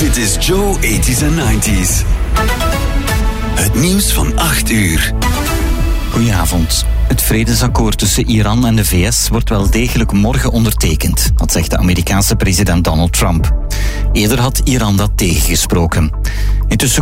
Dit is Joe 80s en 90s. Het nieuws van 8 uur. Goedenavond. Het vredesakkoord tussen Iran en de VS wordt wel degelijk morgen ondertekend. Dat zegt de Amerikaanse president Donald Trump. Eerder had Iran dat tegengesproken. Intussen